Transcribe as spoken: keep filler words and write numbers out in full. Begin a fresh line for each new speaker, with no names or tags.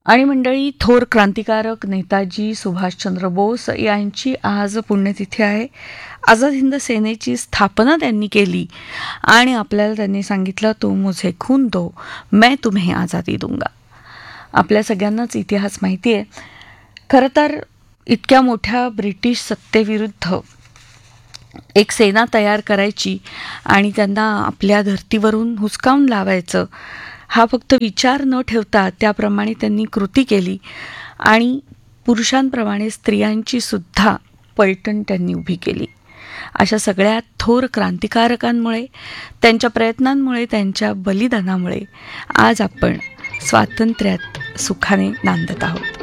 आणि मंडळी, थोर क्रांतिकारक नेताजी सुभाषचंद्र बोस यांची आज पुण्यतिथी आहे. आझाद हिंद सेनेची स्थापना त्यांनी केली आणि आपल्याला त्यांनी सांगितलं, तू मुझे खून दो मैं तुम्हें आझादी दूंगा. आपल्या सगळ्यांनाच इतिहास माहिती आहे. खरं तर इतक्या मोठ्या ब्रिटिश सत्तेविरुद्ध एक सेना तयार करायची आणि त्यांना आपल्या धर्तीवरून हुसकावून लावायचं, हा फक्त विचार न ठेवता त्याप्रमाणे त्यांनी कृती केली आणि पुरुषांप्रमाणे स्त्रियांची सुद्धा पलटण त्यांनी उभी केली. अशा सगळ्या थोर क्रांतिकारकांमुळे, त्यांच्या प्रयत्नांमुळे, त्यांच्या बलिदानामुळे आज आपण स्वातंत्र्यात सुखाने नांदत आहोत.